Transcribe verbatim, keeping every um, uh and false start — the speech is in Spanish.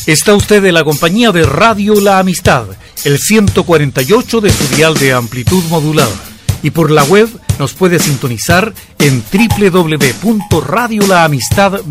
Está usted en la compañía de Radio La Amistad, el ciento cuarenta y ocho de su dial de amplitud modulada. Y por la web nos puede sintonizar en doble u doble u doble u punto radio la amistad